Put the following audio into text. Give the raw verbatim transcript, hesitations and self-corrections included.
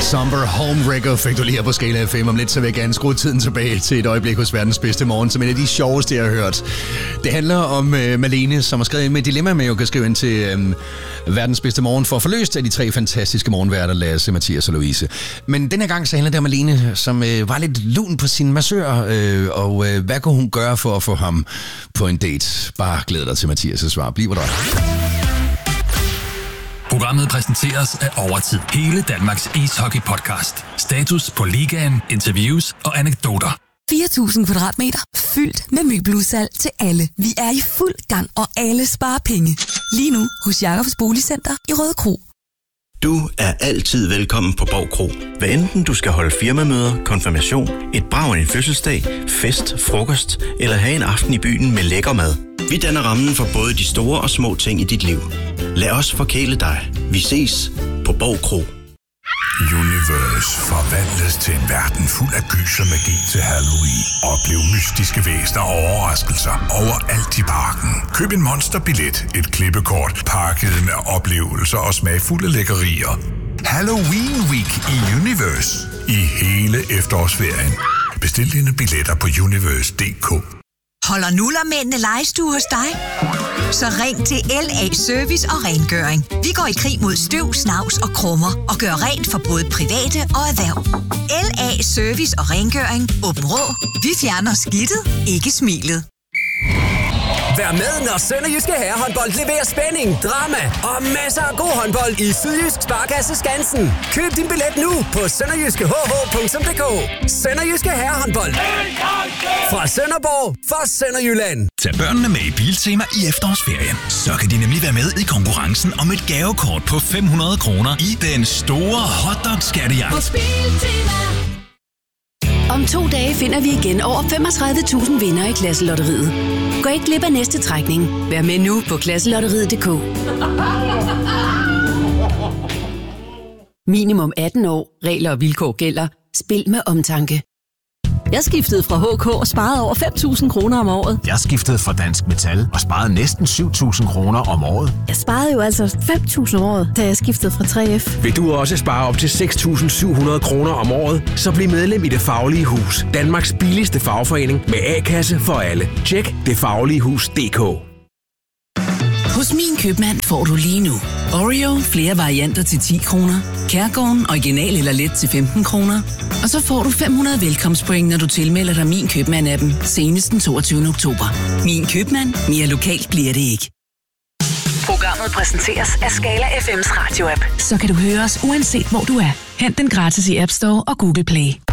Somber Homewrecker fik du lige her på Skala F M. Om lidt så vil jeg gerne skrue tiden tilbage til et øjeblik hos verdens bedste morgen, som en af de sjoveste, jeg har hørt. Det handler om uh, Malene, som har skrevet ind med et dilemma, man jo kan skrive ind til um, verdens bedste morgen for at få løst af de tre fantastiske morgenværter, Lasse, Mathias og Louise. Men den her gang så handler det om Malene, som uh, var lidt lun på sin massør, uh, og uh, hvad kunne hun gøre for at få ham på en date? Bare glæd dig til Mathias' svar. Bliv der. Programmet præsenteres af Overtid. Hele Danmarks ishockey-podcast. Status på ligaen, interviews og anekdoter. fire tusind kvadratmeter fyldt med møbeludsalg til alle. Vi er i fuld gang, og alle sparer penge. Lige nu hos Jacobs Boligcenter i Rødekro. Du er altid velkommen på Borg Kro. Hvad enten du skal holde firmamøder, konfirmation, et brag af en fødselsdag, fest, frokost eller have en aften i byen med lækker mad. Vi danner rammen for både de store og små ting i dit liv. Lad os forkæle dig. Vi ses på Borg Kro. Universe forvandles til en verden fuld af gys og magi til Halloween. Oplev mystiske væsener og overraskelser overalt i parken. Køb en monsterbillet, et klippekort pakket med oplevelser og smagfulde lækkerier. Halloween Week i Universe i hele efterårsferien. Bestil dine billetter på universe punktum d k. Holder nullermændene legestue hos dig? Så ring til L A Service og Rengøring. Vi går i krig mod støv, snavs og krummer og gør rent for både private og erhverv. L A Service og Rengøring. Åben Rå. Vi fjerner skidtet, ikke smilet. Vær med, når Sønderjyske Herrehåndbold leverer spænding, drama og masser af god håndbold i Sydjysk Sparkasse Skansen. Køb din billet nu på sønderjyske h h punktum d k. Sønderjyske Herrehåndbold. Fra Sønderborg for Sønderjylland. Tag børnene med i Biltema i efterårsferien. Så kan de nemlig være med i konkurrencen om et gavekort på fem hundrede kroner i den store hotdog-skattejagt. Om to dage finder vi igen over femogtredive tusind vinder i Klasselotteriet. Gå ikke glip af næste trækning. Vær med nu på klasselotteriet punktum d k. Minimum atten år. Regler og vilkår gælder. Spil med omtanke. Jeg skiftede fra H K og sparede over fem tusind kroner om året. Jeg skiftede fra Dansk Metal og sparede næsten syv tusind kroner om året. Jeg sparede jo altså fem tusind om året, da jeg skiftede fra tre F. Vil du også spare op til seks tusind syv hundrede kroner om året, så bliv medlem i Det Faglige Hus. Danmarks billigste fagforening med A-kasse for alle. Tjek det faglige hus punktum d k. Hos Min Købmand får du lige nu Oreo, flere varianter til ti kroner. Kærgården original eller let til femten kroner. Og så får du fem hundrede velkomstpoint, når du tilmelder dig Min Købmand-appen senest den toogtyvende oktober. Min Købmand. Mere lokalt bliver det ikke. Programmet præsenteres af Skala F M's radio-app. Så kan du høre os uanset hvor du er. Hent den gratis i App Store og Google Play.